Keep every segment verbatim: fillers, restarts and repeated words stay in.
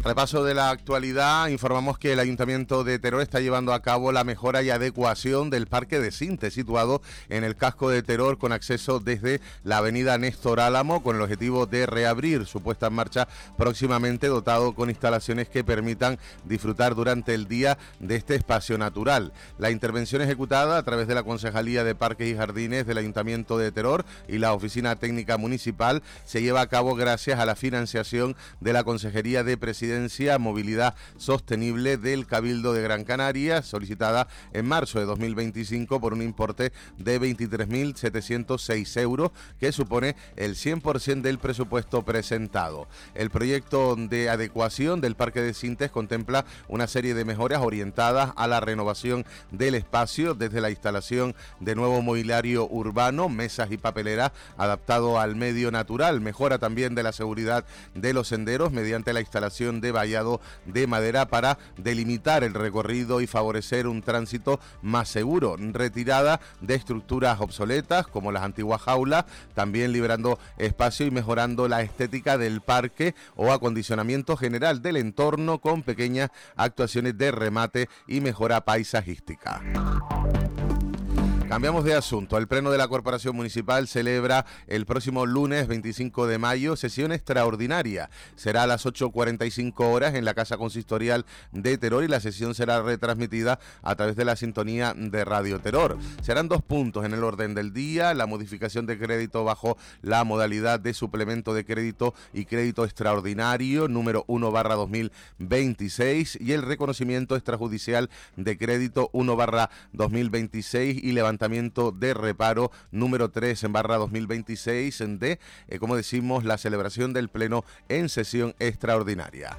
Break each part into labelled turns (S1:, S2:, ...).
S1: Repaso de la actualidad, informamos que el Ayuntamiento de Teror está llevando a cabo la mejora y adecuación del Parque de Sinte, situado en el casco de Teror, con acceso desde la avenida Néstor Álamo, con el objetivo de reabrir su puesta en marcha próximamente, dotado con instalaciones que permitan disfrutar durante el día de este espacio natural. La intervención ejecutada a través de la Concejalía de Parques y Jardines del Ayuntamiento de Teror y la Oficina Técnica Municipal se lleva a cabo gracias a la financiación de la Consejería de Presidencia, Movilidad Sostenible del Cabildo de Gran Canaria, solicitada en marzo de dos mil veinticinco por un importe de veintitrés mil setecientos seis euros, que supone el cien por ciento del presupuesto presentado. El proyecto de adecuación del Parque de Sintes contempla una serie de mejoras orientadas a la renovación del espacio, desde la instalación de nuevo mobiliario urbano, mesas y papeleras adaptado al medio natural, mejora también de la seguridad de los senderos mediante la instalación de de vallado de madera para delimitar el recorrido y favorecer un tránsito más seguro, retirada de estructuras obsoletas como las antiguas jaulas, también liberando espacio y mejorando la estética del parque o acondicionamiento general del entorno con pequeñas actuaciones de remate y mejora paisajística. Cambiamos de asunto. El Pleno de la Corporación Municipal celebra el próximo lunes veinticinco de mayo sesión extraordinaria. Será a las ocho cuarenta y cinco horas en la Casa Consistorial de Teror y la sesión será retransmitida a través de la sintonía de Radio Teror. Serán dos puntos en el orden del día: la modificación de crédito bajo la modalidad de suplemento de crédito y crédito extraordinario número uno barra dos mil veintiséis y el reconocimiento extrajudicial de crédito uno barra dos mil veintiséis y levantamiento de reparo número tres en barra dos mil veintiséis de, eh, como decimos, la celebración del Pleno en sesión extraordinaria.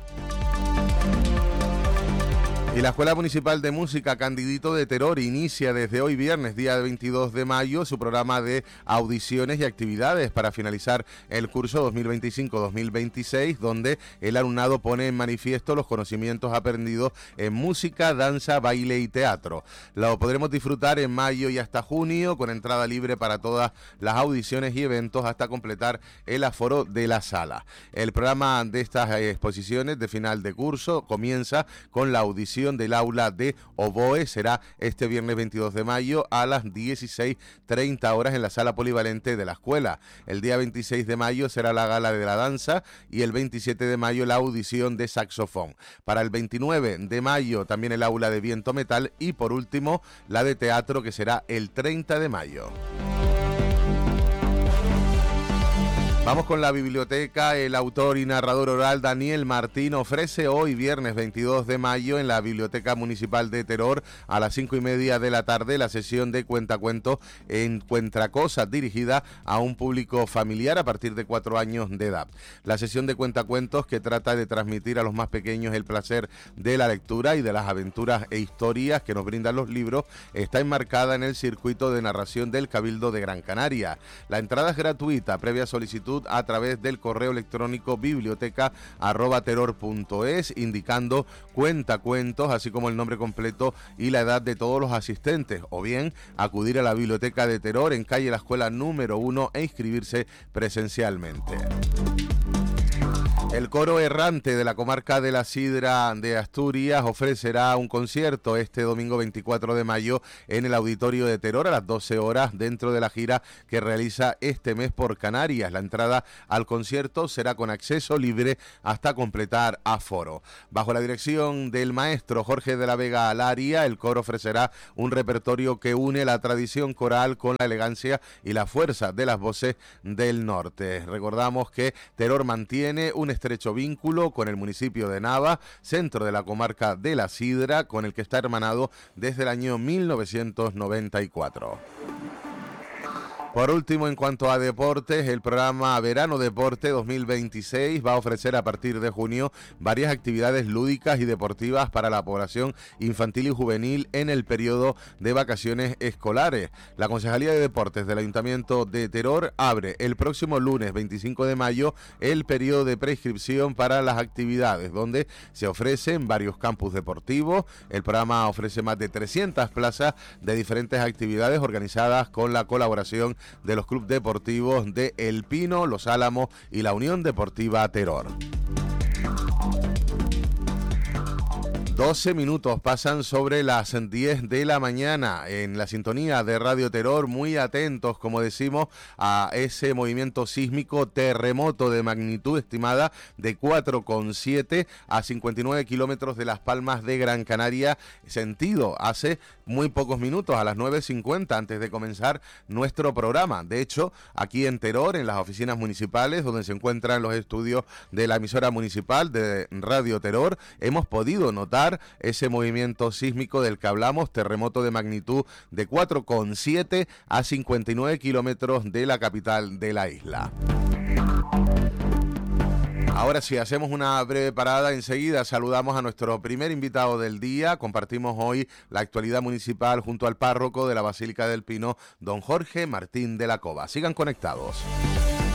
S1: Y la Escuela Municipal de Música Candidito de Teror inicia desde hoy viernes, día veintidós de mayo, su programa de audiciones y actividades para finalizar el curso dos mil veinticinco dos mil veintiséis, donde el alumnado pone en manifiesto los conocimientos aprendidos en música, danza, baile y teatro. Lo podremos disfrutar en mayo y hasta junio, con entrada libre para todas las audiciones y eventos hasta completar el aforo de la sala. El programa de estas exposiciones de final de curso comienza con la audición del aula de oboe. Será este viernes veintidós de mayo a las dieciséis treinta horas en la sala polivalente de la escuela. El día veintiséis de mayo será la gala de la danza y el veintisiete de mayo la audición de saxofón. Para el veintinueve de mayo también el aula de viento metal y por último la de teatro, que será el treinta de mayo. Vamos con la biblioteca. El autor y narrador oral Daniel Martín ofrece hoy viernes veintidós de mayo en la Biblioteca Municipal de Teror a las cinco y media de la tarde la sesión de cuentacuentos en Cuentacosas, dirigida a un público familiar a partir de cuatro años de edad. La sesión de cuentacuentos, que trata de transmitir a los más pequeños el placer de la lectura y de las aventuras e historias que nos brindan los libros, está enmarcada en el circuito de narración del Cabildo de Gran Canaria. La entrada es gratuita, previa solicitud a través del correo electrónico biblioteca arroba teror punto es, indicando cuentacuentos, así como el nombre completo y la edad de todos los asistentes, o bien acudir a la Biblioteca de Teror en calle La Escuela número uno e inscribirse presencialmente. El coro errante de la comarca de la Sidra de Asturias ofrecerá un concierto este domingo veinticuatro de mayo en el Auditorio de Teror a las doce horas dentro de la gira que realiza este mes por Canarias. La entrada al concierto será con acceso libre hasta completar aforo. Bajo la dirección del maestro Jorge de la Vega Alaria, el coro ofrecerá un repertorio que une la tradición coral con la elegancia y la fuerza de las voces del norte. Recordamos que Teror mantiene un estrecho vínculo con el municipio de Nava, centro de la comarca de la Sidra, con el que está hermanado desde el año mil novecientos noventa y cuatro. Por último, en cuanto a deportes, el programa Verano Deporte dos mil veintiséis va a ofrecer a partir de junio varias actividades lúdicas y deportivas para la población infantil y juvenil en el periodo de vacaciones escolares. La Concejalía de Deportes del Ayuntamiento de Teror abre el próximo lunes veinticinco de mayo el periodo de prescripción para las actividades, donde se ofrecen varios campus deportivos. El programa ofrece más de trescientas plazas de diferentes actividades organizadas con la colaboración de los clubes deportivos de El Pino, Los Álamos y la Unión Deportiva Teror. doce minutos pasan sobre las diez de la mañana en la sintonía de Radio Terror, muy atentos, como decimos, a ese movimiento sísmico, terremoto de magnitud estimada de cuatro coma siete a cincuenta y nueve kilómetros de Las Palmas de Gran Canaria, sentido hace muy pocos minutos, a las nueve cincuenta, antes de comenzar nuestro programa. De hecho, aquí en Terror, en las oficinas municipales, donde se encuentran los estudios de la emisora municipal de Radio Terror, hemos podido notar ese movimiento sísmico del que hablamos, terremoto de magnitud de cuatro coma siete a cincuenta y nueve kilómetros de la capital de la isla. Ahora sí, hacemos una breve parada, enseguida saludamos a nuestro primer invitado del día, compartimos hoy la actualidad municipal junto al párroco de la Basílica del Pino, don Jorge Martín de la Cova. Sigan conectados.